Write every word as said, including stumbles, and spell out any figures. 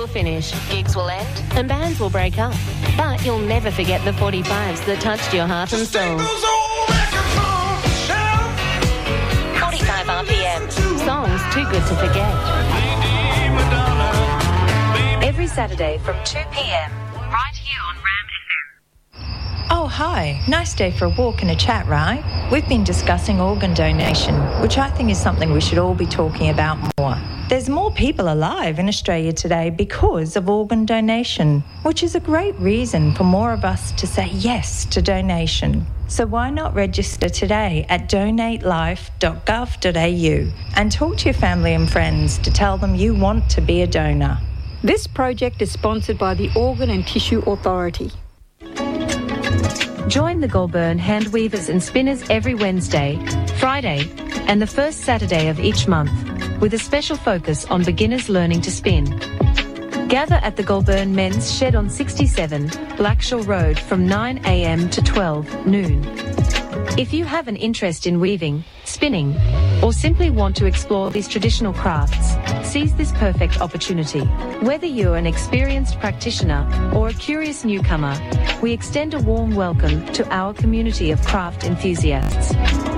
will finish, gigs will end, and bands will break up. But you'll never forget the forty-fives that touched your heart and soul. forty-five R P M. Songs too good to forget. Every Saturday from two p.m. right here on Ram F M. Oh, hi. Nice day for a walk and a chat, right? We've been discussing organ donation, which I think is something we should all be talking about more. There's more people alive in Australia today because of organ donation, which is a great reason for more of us to say yes to donation. So why not register today at donate life dot gov dot a u and talk to your family and friends to tell them you want to be a donor. This project is sponsored by the Organ and Tissue Authority. Join the Goulburn hand weavers and spinners every Wednesday, Friday, and the first Saturday of each month, with a special focus on beginners learning to spin. Gather at the Goulburn Men's Shed on sixty-seven, Blackshaw Road from nine a.m. to twelve noon. If you have an interest in weaving, spinning, or simply want to explore these traditional crafts, seize this perfect opportunity. Whether you're an experienced practitioner or a curious newcomer, we extend a warm welcome to our community of craft enthusiasts.